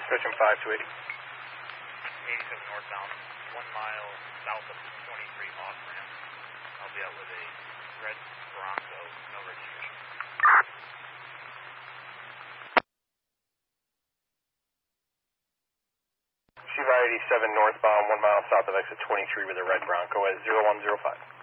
Switching 5 to 80. 87 northbound, 1 mile south of 23 off ramp. I'll be out with a red Bronco, no registration. Shiva 87 northbound, 1 mile south of exit 23 with a red Bronco at 0105.